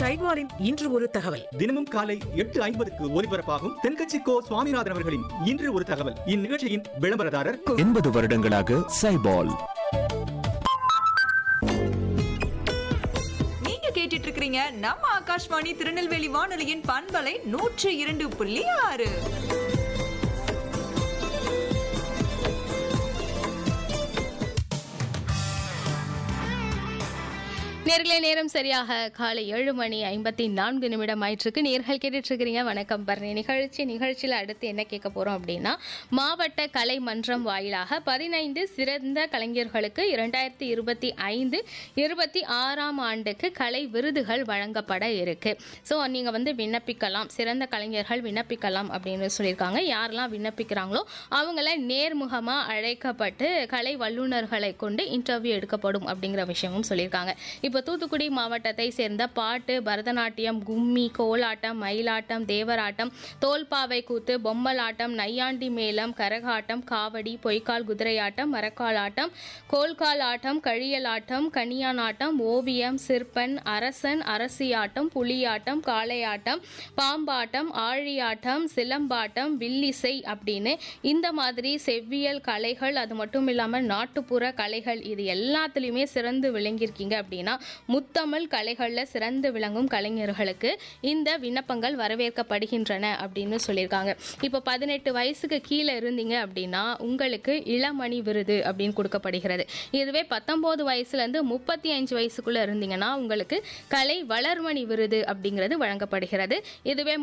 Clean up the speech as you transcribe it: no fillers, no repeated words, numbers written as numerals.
சைட்வாரின் இன்று ஒரு தகவல். தினமும் காலை 8:50க்கு ஒலிபரப்பாகும் தென்கட்சி கோ சுவாமிநாதன் அவர்களின் இன்று ஒரு தகவல். இந்நிகழ்ச்சியின் விளம்பரதாரர் 80 வருடங்களாக சைபால். நீங்க கேட்டுட்டு இருக்கிறீங்க நம்ம ஆகாஷ்வாணி திருநெல்வேலி வானொலியின் பண்பலை 102.6. நேர்களே, நேரம் சரியாக காலை 7:54 ஆயிட்டிருக்கு. நேர்கள் கேட்டுட்டு இருக்கிறீங்க வணக்கம் பரணி நிகழ்ச்சியில் அடுத்து என்ன கேட்க போறோம் அப்படின்னா, மாவட்ட கலை மன்றம் வாயிலாக 15 சிறந்த கலைஞர்களுக்கு 2025-26 ஆண்டுக்கு கலை விருதுகள் வழங்கப்பட இருக்கு. ஸோ நீங்க விண்ணப்பிக்கலாம், சிறந்த கலைஞர்கள் விண்ணப்பிக்கலாம் அப்படின்னு சொல்லியிருக்காங்க. யாரெல்லாம் விண்ணப்பிக்கிறாங்களோ அவங்கள நேர்முகமா அழைக்கப்பட்டு கலை வல்லுநர்களை கொண்டு இன்டர்வியூ எடுக்கப்படும் அப்படிங்கிற விஷயமும் சொல்லியிருக்காங்க. இப்போ தூத்துக்குடி மாவட்டத்தை சேர்ந்த பாட்டு, பரதநாட்டியம், கும்மி, கோலாட்டம், மயிலாட்டம், தேவராட்டம், தோல்பாவை கூத்து, பொம்மலாட்டம், நையாண்டி மேளம், கரகாட்டம், காவடி, பொய்க்கால் குதிரையாட்டம், மரக்கால் ஆட்டம், கோல்கால் ஆட்டம், கழியலாட்டம், கனியானாட்டம், ஓவியம், சிற்பன், அரசன், அரசியாட்டம், புலியாட்டம், காளையாட்டம், பாம்பாட்டம், ஆழியாட்டம், சிலம்பாட்டம், வில்லிசை அப்படின்னு இந்த மாதிரி செவ்வியல் கலைகள், அது மட்டும் இல்லாமல் நாட்டுப்புற கலைகள், இது எல்லாத்துலேயுமே சிறந்து விளங்கியிருக்கீங்க அப்படின்னா முத்தமிழ் கலைகளில் சிறந்து விளங்கும் கலைஞர்களுக்கு இந்த விண்ணப்பங்கள் வரவேற்கப்படுகின்றன அப்படின்னு சொல்லியிருக்காங்க. இப்போ 18 வயசுக்கு கீழே இருந்தீங்க அப்படின்னா உங்களுக்கு இளமணி விருது அப்படின்னு கொடுக்கப்படுகிறது. இதுவே 19 வயசுலேருந்து 35 வயசுக்குள்ளே இருந்தீங்கன்னா உங்களுக்கு கலை வளர்மணி விருது அப்படிங்கிறது வழங்கப்படுகிறது. இதுவே